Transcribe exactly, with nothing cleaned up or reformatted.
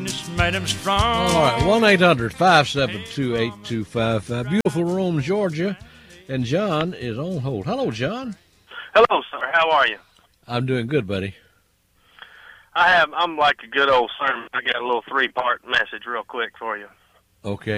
Goodness made him strong. All right, one eight hundred five seven two eight two five five. Beautiful Rome, Georgia. And John is on hold. Hello, John. Hello, sir. How are you? I'm doing good, buddy. I have. I'm like a good old sermon. I got a little three-part message real quick for you. Okay.